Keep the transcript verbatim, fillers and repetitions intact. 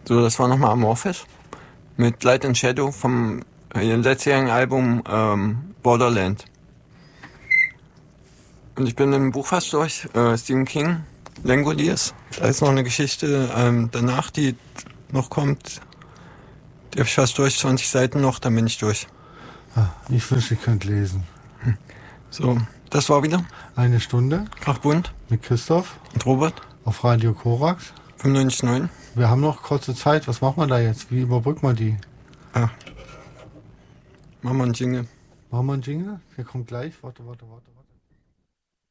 So, das war nochmal Amorphis mit Light and Shadow vom ihrem letztjährigen Album ähm, Borderland. Und ich bin mit dem Buch fast durch. Äh, Stephen King, Langoliers. Da ist noch eine Geschichte ähm, danach, die noch kommt. Die habe ich fast durch, zwanzig Seiten noch, dann bin ich durch. Ah, ich wünsche, ihr könnt lesen. So, das war wieder Eine Stunde Krachbund mit Christoph und Robert auf Radio Korax. fünfundneunzig Komma neun. Wir haben noch kurze Zeit. Was machen wir da jetzt? Wie überbrücken wir die? Ah. Machen wir einen Jingle. Machen wir einen Jingle? Der kommt gleich. Warte, warte, warte, warte.